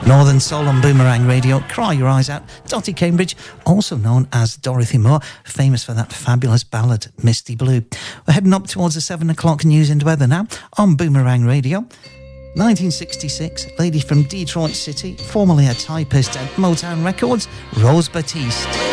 Northern Soul on Boomerang Radio. Cry Your Eyes Out. Dottie Cambridge, also known as Dorothy Moore, famous for that fabulous ballad, Misty Blue. We're heading up towards the 7 o'clock news and weather now on Boomerang Radio. 1966, lady from Detroit City, formerly a typist at Motown Records, Rose Batiste.